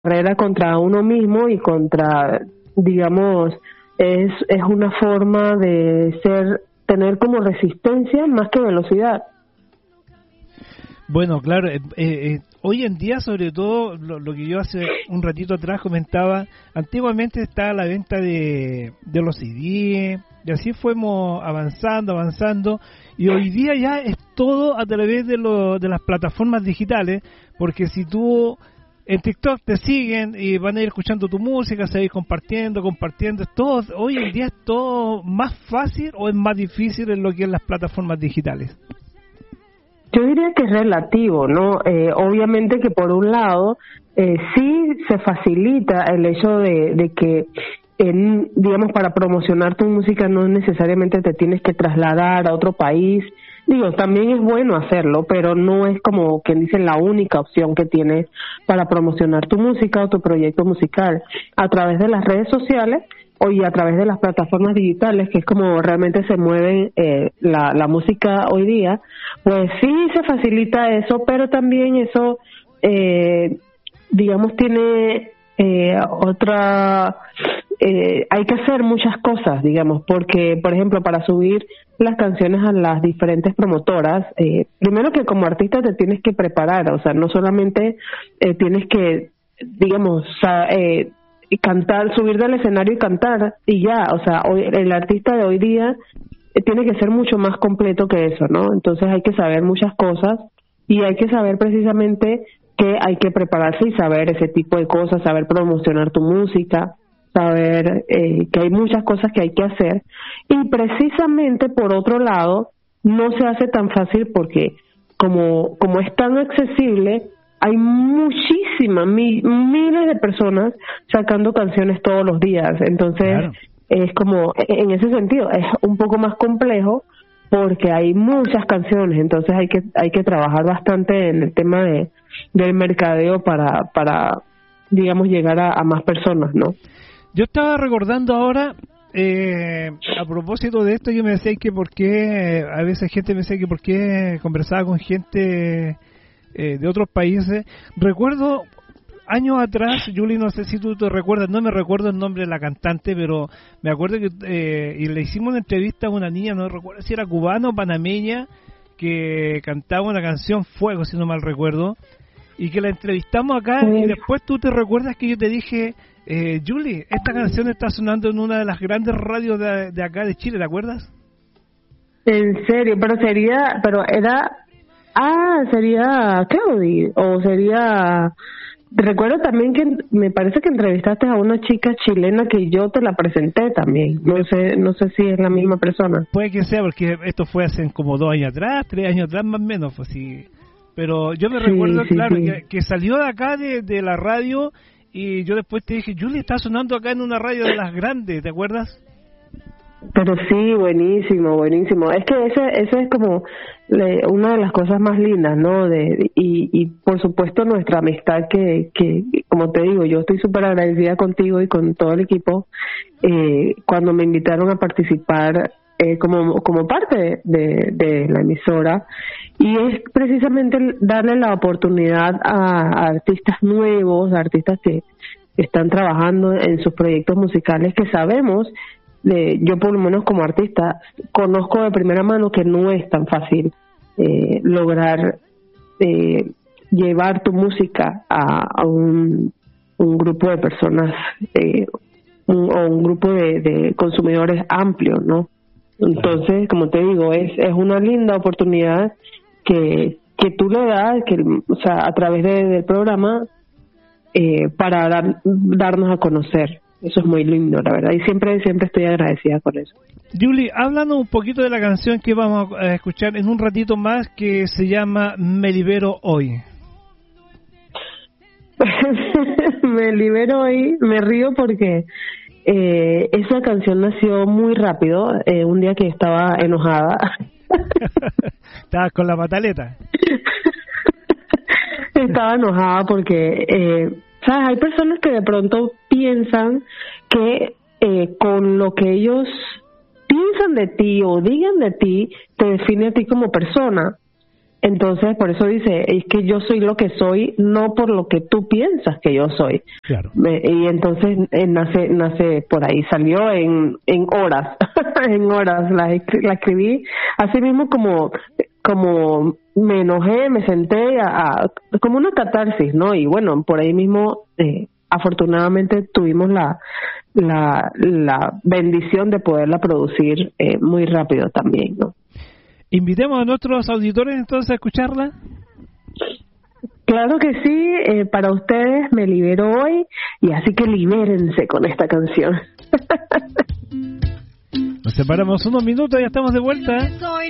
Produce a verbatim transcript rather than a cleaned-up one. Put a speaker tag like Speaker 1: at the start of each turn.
Speaker 1: carrera contra uno mismo y contra, digamos, es es una forma de ser, tener como resistencia más que velocidad.
Speaker 2: Bueno, claro, eh, eh, hoy en día, sobre todo, lo, lo que yo hace un ratito atrás comentaba, antiguamente estaba la venta de, de los C D, y así fuimos avanzando, avanzando, y hoy día ya es todo a través de, lo, de las plataformas digitales, porque si tú en TikTok te siguen y van a ir escuchando tu música, se va a ir compartiendo, compartiendo, todo, hoy en día es todo más fácil o es más difícil en lo que es las plataformas digitales.
Speaker 1: Yo diría que es relativo, ¿no? Eh, obviamente que por un lado eh, sí se facilita el hecho de, de que, en, digamos, para promocionar tu música no necesariamente te tienes que trasladar a otro país. Digo, también es bueno hacerlo, pero no es como quien dice la única opción que tienes para promocionar tu música o tu proyecto musical. A través de las redes sociales o y a través de las plataformas digitales, que es como realmente se mueve eh, la, la música hoy día, pues sí se facilita eso, pero también eso, eh, digamos, tiene eh, otra... Eh, hay que hacer muchas cosas, digamos, porque, por ejemplo, para subir las canciones a las diferentes promotoras, eh, primero que como artista te tienes que preparar, o sea, no solamente eh, tienes que, digamos, sa- eh, cantar, subir del escenario y cantar y ya, o sea, hoy, el artista de hoy día eh, tiene que ser mucho más completo que eso, ¿no? Entonces hay que saber muchas cosas y hay que saber precisamente que hay que prepararse y saber ese tipo de cosas, saber promocionar tu música, saber eh, que hay muchas cosas que hay que hacer y precisamente por otro lado no se hace tan fácil porque como como es tan accesible hay muchísimas mi, miles de personas sacando canciones todos los días, entonces claro. Es como en ese sentido es un poco más complejo porque hay muchas canciones, entonces hay que hay que trabajar bastante en el tema de del mercadeo para para digamos llegar a, a más personas, ¿no?
Speaker 2: Yo estaba recordando ahora, eh, a propósito de esto, yo me decía que por qué, a veces gente me decía que por qué conversaba con gente eh, de otros países. Recuerdo años atrás, Julie, no sé si tú te recuerdas, no me recuerdo el nombre de la cantante, pero me acuerdo que eh, y le hicimos una entrevista a una niña, no recuerdo si era cubana o panameña, que cantaba una canción Fuego, si no mal recuerdo, y que la entrevistamos acá, y después tú te recuerdas que yo te dije... Eh, Julie, esta canción está sonando en una de las grandes radios de, de acá de Chile, ¿te acuerdas?
Speaker 1: En serio, pero sería, pero era, ah, sería Claudi, o sería, recuerdo también que me parece que entrevistaste a una chica chilena que yo te la presenté también, no sé, no sé si es la misma persona.
Speaker 2: Puede que sea, porque esto fue hace como dos años atrás, tres años atrás más o menos, pues sí, pero yo me sí, recuerdo, sí, claro, sí. Que, que salió de acá de, de la radio. Y yo después te dije, Julie, está sonando acá en una radio de las grandes, ¿te acuerdas?
Speaker 1: Pero sí, buenísimo, buenísimo. Es que ese, ese es como le, una de las cosas más lindas, ¿no? De, y, y por supuesto nuestra amistad que, que como te digo, yo estoy súper agradecida contigo y con todo el equipo. Eh, cuando me invitaron a participar eh, como, como parte de, de la emisora, y es precisamente darle la oportunidad a, a artistas nuevos, a artistas que están trabajando en sus proyectos musicales, que sabemos, de, yo por lo menos como artista, conozco de primera mano que no es tan fácil eh, lograr eh, llevar tu música a, a un, un grupo de personas eh, un, o un grupo de, de consumidores amplio, ¿no? Entonces, como te digo, es, es una linda oportunidad que que tú le das, que o sea, a través de, del programa eh, para dar, darnos a conocer. Eso es muy lindo, la verdad, y siempre siempre estoy agradecida con eso.
Speaker 2: Julie, háblanos un poquito de la canción que vamos a escuchar en un ratito más, que se llama Me Libero Hoy.
Speaker 1: Me libero hoy, me río porque eh, esa canción nació muy rápido, eh, un día que estaba enojada.
Speaker 2: ¿Estabas con la pataleta?
Speaker 1: Estaba enojada porque, eh, ¿sabes? Hay personas que de pronto piensan que eh, con lo que ellos piensan de ti o digan de ti, te define a ti como persona. Entonces, por eso dice, es que yo soy lo que soy, no por lo que tú piensas que yo soy.
Speaker 2: Claro.
Speaker 1: Me, y entonces eh, nace, nace por ahí, salió en, en horas, en horas, la, la escribí, así mismo como, como me enojé, me senté a, a como una catarsis, ¿no? Y bueno, por ahí mismo, eh, afortunadamente tuvimos la, la, la bendición de poderla producir eh, muy rápido también, ¿no?
Speaker 2: Invitemos a nuestros auditores entonces a escucharla.
Speaker 1: Claro que sí, eh, para ustedes me libero hoy y así que libérense con esta canción.
Speaker 2: Nos separamos unos minutos y ya estamos de vuelta.
Speaker 3: Soy